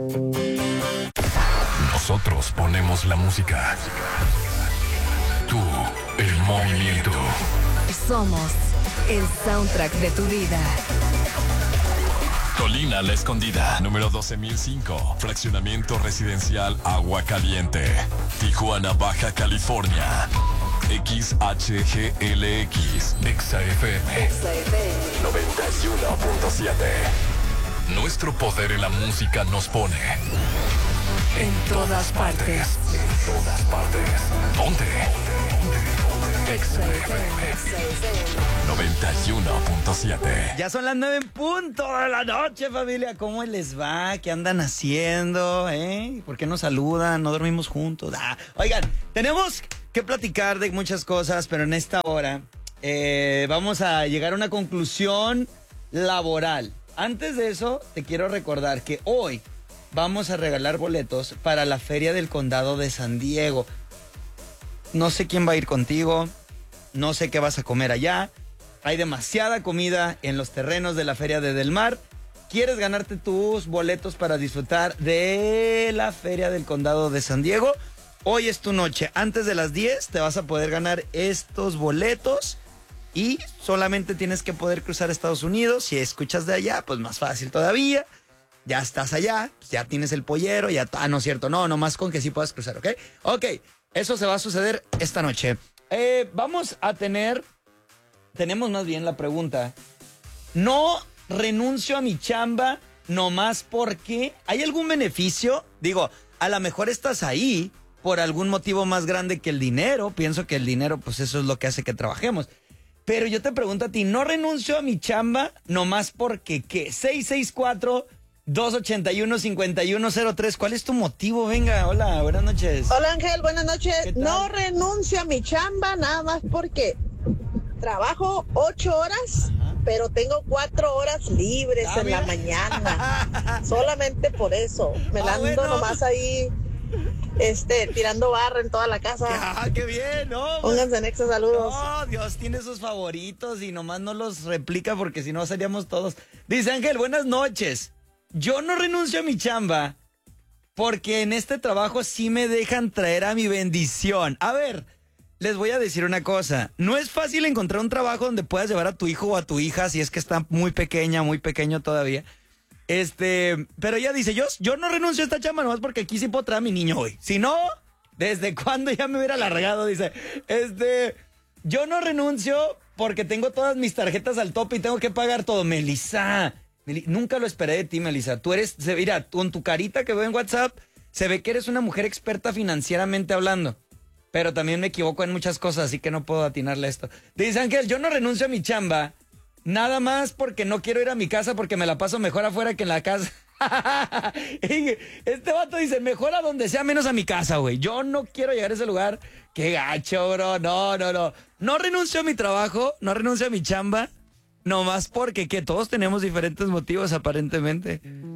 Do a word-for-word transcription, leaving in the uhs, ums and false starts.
Nosotros ponemos la música. Tú, el movimiento. Somos el soundtrack de tu vida. Colina La Escondida, número doce mil cinco. Fraccionamiento residencial Agua Caliente. Tijuana, Baja California. X H G L X. Exa F M. Exa F M. noventa y uno punto siete. Nuestro poder en la música nos pone En todas partes. En todas partes. ¿Dónde? Exa F M noventa y uno punto siete. Ya son las nueve en punto de la noche, familia. ¿Cómo les va? ¿Qué andan haciendo? ¿Eh? ¿Por qué no saludan? ¿No dormimos juntos? Ah, oigan, tenemos que platicar de muchas cosas, pero en esta hora eh, vamos a llegar a una conclusión laboral. Antes de eso, te quiero recordar que hoy vamos a regalar boletos para la Feria del Condado de San Diego. No sé quién va a ir contigo, no sé qué vas a comer allá. Hay demasiada comida en los terrenos de la Feria de Del Mar. ¿Quieres ganarte tus boletos para disfrutar de la Feria del Condado de San Diego? Hoy es tu noche. Antes de las diez te vas a poder ganar estos boletos. Y solamente tienes que poder cruzar Estados Unidos. Si escuchas de allá, pues más fácil todavía. Ya estás allá, ya tienes el pollero, ya... Ah, no es cierto, no, nomás con que sí puedas cruzar, ¿ok? Ok, eso se va a suceder esta noche. Eh, vamos a tener... Tenemos más bien la pregunta. No renuncio a mi chamba nomás porque... ¿Hay algún beneficio? Digo, a lo mejor estás ahí por algún motivo más grande que el dinero. Pienso que el dinero, pues eso es lo que hace que trabajemos. Pero yo te pregunto a ti, ¿no renuncio a mi chamba nomás porque qué? seis seis cuatro, dos ocho uno, cinco uno cero tres. ¿Cuál es tu motivo? Venga, hola, buenas noches. Hola Ángel, buenas noches. No renuncio a mi chamba nada más porque trabajo ocho horas, ajá, pero tengo cuatro horas libres ah, en mira. la mañana. Solamente por eso. Me la ah, ando bueno. nomás ahí... Este, tirando barra en toda la casa. ¡Ah, qué bien! ¿No? Pónganse en Exa, saludos. No, Dios tiene sus favoritos y nomás no los replica porque si no seríamos todos. Dice Ángel, buenas noches. Yo no renuncio a mi chamba porque en este trabajo sí me dejan traer a mi bendición. A ver, les voy a decir una cosa. No es fácil encontrar un trabajo donde puedas llevar a tu hijo o a tu hija si es que está muy pequeña, muy pequeño todavía. Este, pero ella dice, yo, yo no renuncio a esta chamba nomás porque aquí sí puedo traer a mi niño hoy. Si no, ¿desde cuándo ya me hubiera largado? Dice, este, yo no renuncio porque tengo todas mis tarjetas al tope y tengo que pagar todo. Melissa, Meli, nunca lo esperé de ti, Melissa. Tú eres, se, mira, con tu carita que veo en WhatsApp, se ve que eres una mujer experta financieramente hablando. Pero también me equivoco en muchas cosas, así que no puedo atinarle a esto. Dice Ángel, yo no renuncio a mi chamba nada más porque no quiero ir a mi casa porque me la paso mejor afuera que en la casa. Este vato dice, mejor a donde sea menos a mi casa, güey. Yo no quiero llegar a ese lugar. Qué gacho, bro. No, no, no. No renuncio a mi trabajo, no renuncio a mi chamba, nomás porque que todos tenemos diferentes motivos aparentemente.